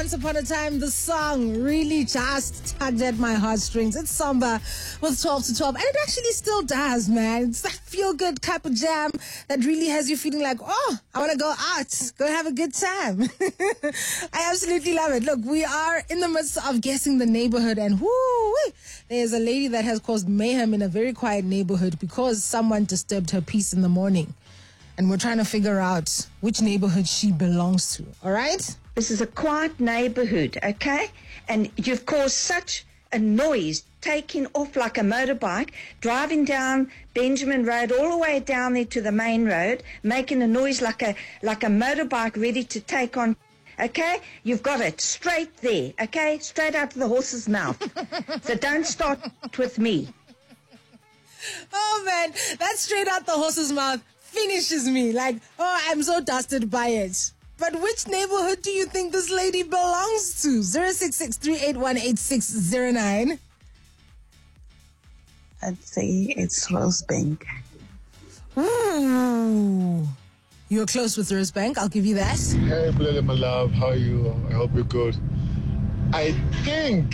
Once Upon a Time, the song really just tugged at my heartstrings. It's Samba with 12 to 12, and it actually still does, man. It's that feel-good cup of jam that really has you feeling like, oh, I want to go out, go have a good time. I absolutely love it. Look, we are in the midst of guessing the neighborhood, and there's a lady that has caused mayhem in a very quiet neighborhood because someone disturbed her peace in the morning. And we're trying to figure out which neighborhood she belongs to, all right? This is a quiet neighborhood, okay? And you've caused such a noise, taking off like a motorbike, driving down Benjamin Road all the way down there to the main road, making a noise like a motorbike ready to take on, okay? You've got it straight there, okay? Straight out of the horse's mouth. So don't start with me. Oh, man, that's straight out the horse's mouth. Finishes me like, oh, I'm so dusted by it. But which neighborhood do you think this lady belongs to? 066-381-8609. I'd say it's Rosebank. Ooh. You're close with Rosebank, I'll give you that. Hey, Blele, my love, how are you? I hope you're good. I think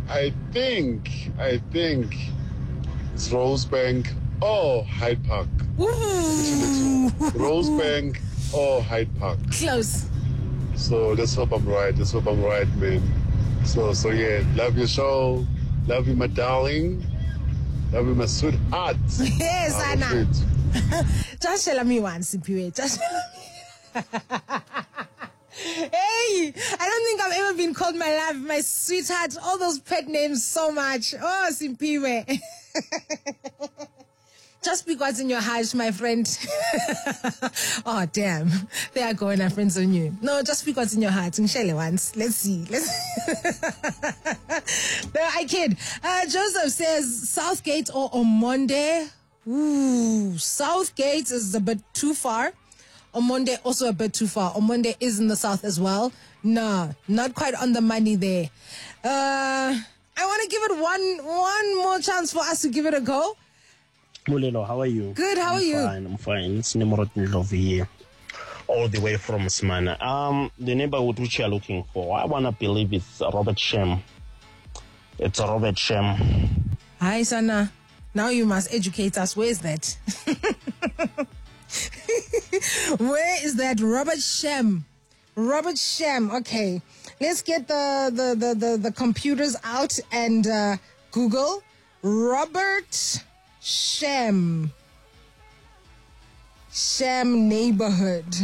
it's Rosebank or Hyde Park. Ooh. Rosebank or Hyde Park. Close. So let's hope I'm right. Man. So yeah, love your show. Love you, my darling. Love you, my sweetheart. Yes, Anna. Just tell me once, Simpiwe. Just tell me. Hey, I don't think I've ever been called my love, my sweetheart, all those pet names so much. Oh, Simpiwe. Just because in your heart, my friend. Oh, damn. They are going our friends on you. No, just because in your heart. Once. Let's see. No, I kid. Joseph says Southgate or Omonde. Ooh, Southgate is a bit too far. Omonde also a bit too far. Omonde is in the south as well. No, not quite on the money there. I want to give it one more chance for us to give it a go. Mulelo, how are you? Good, how are you? I'm fine. It's Nimrod Ndlovu here, all the way from Smyrna. The neighborhood which you're looking for, I want to believe it's Robert Shem. It's Robert Shem. Hi, Sana. Now you must educate us. Where is that? Where is that? Robert Shem. Robert Shem. Okay. Let's get the computers out and Google Robert Shem neighborhood.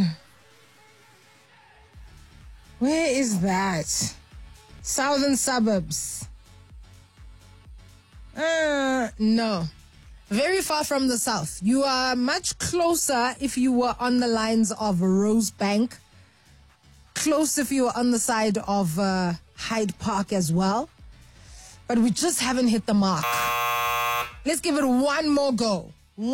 Where is that? Southern suburbs. No. Very far from the south. You are much closer if you were on the lines of Rosebank. Close if you were on the side of Hyde Park as well. But we just haven't hit the mark. Let's give it one more go.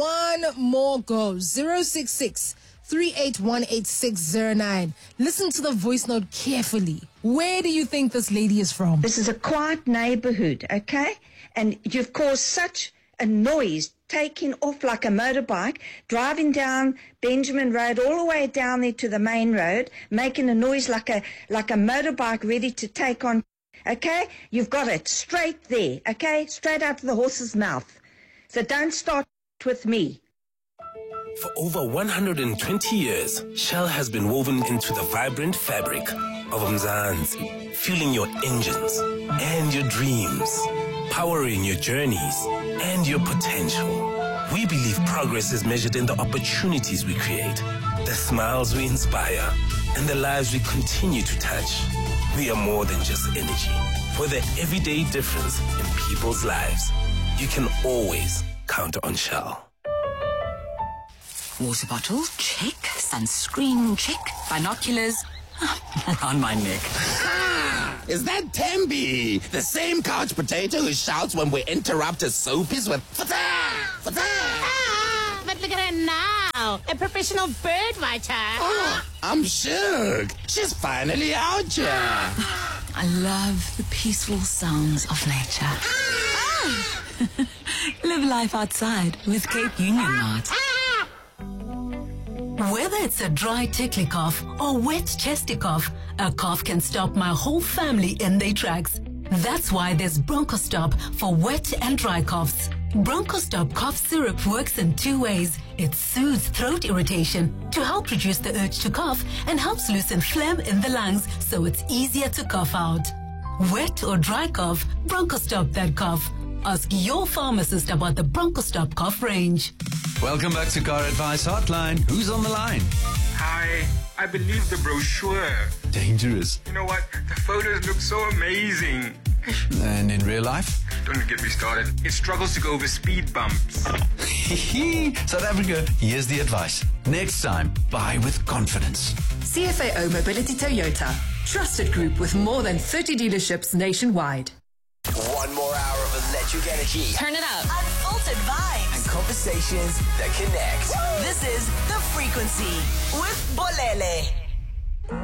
066-381-8609. Listen to the voice note carefully. Where do you think this lady is from? This is a quiet neighborhood, okay? And you've caused such a noise, taking off like a motorbike, driving down Benjamin Road all the way down there to the main road, making a noise like a motorbike ready to take on, okay? You've got it straight there, okay? Straight out of the horse's mouth. So don't start with me. For over 120 years, Shell has been woven into the vibrant fabric of Mzansi, fueling your engines and your dreams, powering your journeys and your potential. We believe progress is measured in the opportunities we create, the smiles we inspire, and the lives we continue to touch. We are more than just energy. For the everyday difference in people's lives, you can always count on Shell. Water bottle, check. Sunscreen, check. Binoculars, around my neck. Is that Tembi? The same couch potato who shouts when we interrupt his soapies with fata, fata. But look at her now, a professional bird writer. Oh, I'm shook. She's finally out here. I love the peaceful sounds of nature. Live life outside with Cape Union Mart. Whether it's a dry tickly cough or wet chesty cough, a cough can stop my whole family in their tracks. That's why there's BronchoStop for wet and dry coughs. BronchoStop cough syrup works in 2 ways. It soothes throat irritation to help reduce the urge to cough and helps loosen phlegm in the lungs so it's easier to cough out. Wet or dry cough, BronchoStop that cough. Ask your pharmacist about the BronchoStop cough range. Welcome back to Car Advice Hotline. Who's on the line? Hi, I believe the brochure. Dangerous. You know what? The photos look so amazing. And in real life? Don't get me started. It struggles to go over speed bumps. South Africa, here's the advice. Next time, buy with confidence. CFAO Mobility Toyota. Trusted group with more than 30 dealerships nationwide. 1 more hour of electric energy. Turn it up. Unfiltered vibes. And conversations that connect. Woo! This is The Frequency with Bolele.